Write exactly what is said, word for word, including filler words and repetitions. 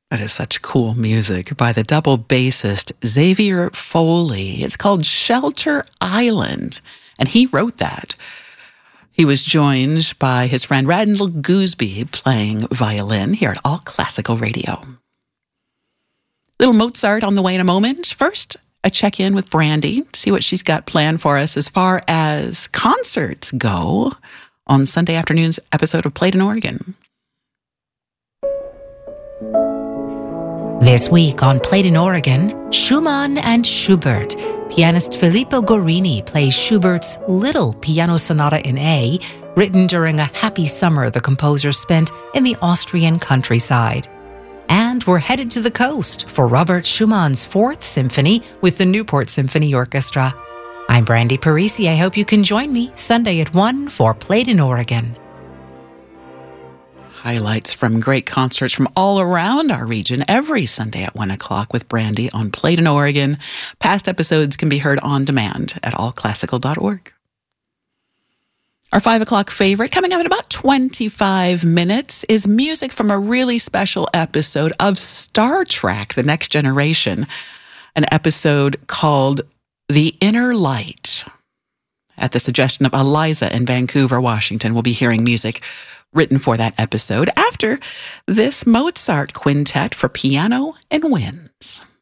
That is such cool music by the double bassist Xavier Foley. It's called Shelter Island, and he wrote that. He was joined by his friend Randall Gooseby playing violin here at All Classical Radio. Little Mozart on the way in a moment. First, a check-in with Brandy, see what she's got planned for us as far as concerts go on Sunday afternoon's episode of Played in Oregon. This week on Played in Oregon, Schumann and Schubert. Pianist Filippo Guarini plays Schubert's Little Piano Sonata in A, written during a happy summer the composer spent in the Austrian countryside. And we're headed to the coast for Robert Schumann's Fourth Symphony with the Newport Symphony Orchestra. I'm Brandy Parisi. I hope you can join me Sunday at one for Played in Oregon. Highlights from great concerts from all around our region every Sunday at one o'clock with Brandy on Played in Oregon. Past episodes can be heard on demand at all classical dot org. Our five o'clock favorite, coming up in about twenty-five minutes, is music from a really special episode of Star Trek: The Next Generation, an episode called The Inner Light. At the suggestion of Eliza in Vancouver, Washington, we'll be hearing music written for that episode after this Mozart quintet for piano and winds.